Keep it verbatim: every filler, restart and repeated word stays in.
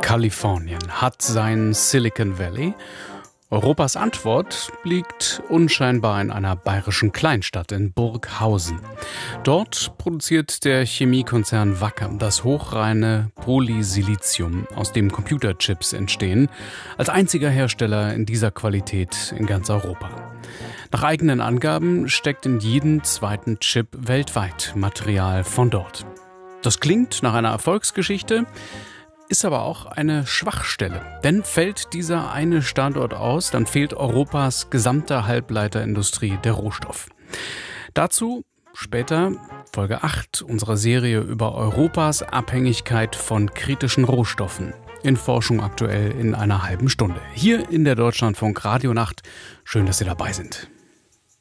Kalifornien hat sein Silicon Valley. Europas Antwort liegt unscheinbar in einer bayerischen Kleinstadt in Burghausen. Dort produziert der Chemiekonzern Wacker das hochreine Polysilizium, aus dem Computerchips entstehen, als einziger Hersteller in dieser Qualität in ganz Europa. Nach eigenen Angaben steckt in jedem zweiten Chip weltweit Material von dort. Das klingt nach einer Erfolgsgeschichte, ist aber auch eine Schwachstelle. Denn fällt dieser eine Standort aus, dann fehlt Europas gesamter Halbleiterindustrie der Rohstoff. Dazu später Folge acht unserer Serie über Europas Abhängigkeit von kritischen Rohstoffen. In Forschung aktuell in einer halben Stunde. Hier in der Deutschlandfunk Radionacht. Schön, dass Sie dabei sind.